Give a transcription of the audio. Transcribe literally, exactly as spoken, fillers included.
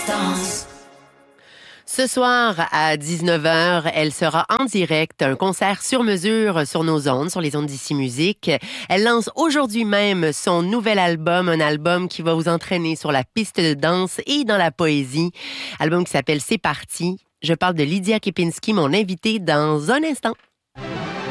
distance. Ce soir, à dix-neuf heures, elle sera en direct, un concert sur mesure sur nos ondes, sur les ondes d'Ici Musique. Elle lance aujourd'hui même son nouvel album, un album qui va vous entraîner sur la piste de danse et dans la poésie. Album qui s'appelle C'est parti. Je parle de Lydia Kepinski, mon invitée, dans un instant.